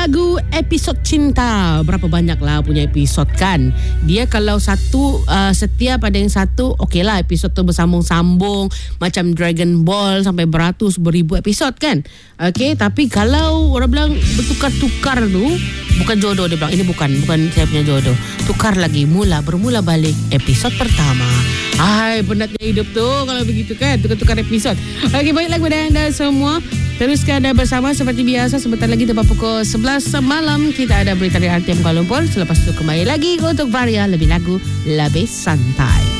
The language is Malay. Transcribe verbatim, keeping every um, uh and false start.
Lagu episod cinta. Berapa banyak lah punya episod kan. Dia kalau satu uh, setia pada yang satu, okey lah, episod tu bersambung-sambung macam Dragon Ball sampai beratus beribu episod kan. Okey, tapi kalau orang bilang bertukar-tukar tu, bukan jodoh, dia bilang ini bukan bukan saya punya jodoh. Tukar lagi, mula bermula balik episod pertama. Hai, penatnya hidup tu kalau begitu kan, tukar-tukar episod. Okey, baiklah kepada anda semua. Teruskan anda bersama seperti biasa. Sebentar lagi tepat pukul sebelas malam kita ada berita dari R T M Kuala Lumpur. Selepas itu kembali lagi untuk Varia, lebih lagu, lebih santai.